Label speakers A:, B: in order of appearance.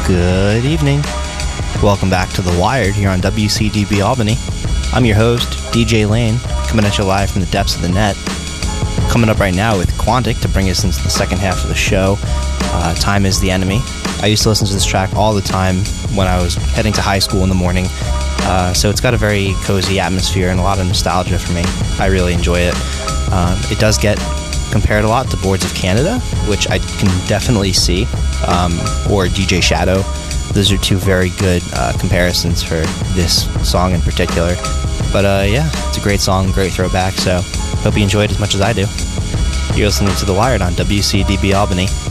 A: Good evening. Welcome back to The Wired here on WCDB Albany. I'm your host, DJ Lane, coming at you live from the depths of the net. Coming up right now with Quantic to bring us into the second half of the show. Time is the Enemy. I used to listen to this track all the time when I was heading to high school in the morning. So it's got a very cozy atmosphere and a lot of nostalgia for me. I really enjoy it. It does get compared a lot to Boards of Canada, which I can definitely see, or DJ Shadow. Those are two very good comparisons for this song in particular. But yeah, it's a great song, great throwback, so hope you enjoyed it as much as I do. You're listening to The Wired on WCDB Albany.